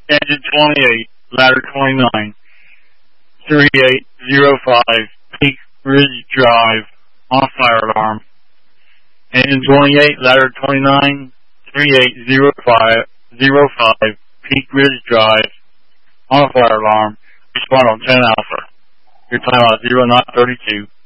Engine 28, ladder 29, 3805, Peak Ridge Drive, on fire alarm. Engine 28, ladder 29, 3805, Peak Ridge Drive, on fire alarm. Respond on 10 Alpha. Your time out 0 knot 32.